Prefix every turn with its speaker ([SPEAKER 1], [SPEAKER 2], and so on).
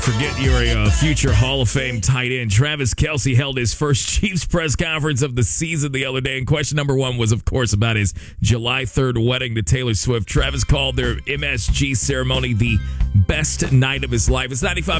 [SPEAKER 1] Forget you're a future Hall of Fame tight end. Travis Kelce held his first Chiefs press conference of the season the other day, and question number one was, of course, about his July 3rd wedding to Taylor Swift. Travis called their MSG ceremony the best night of his life. It's 95.9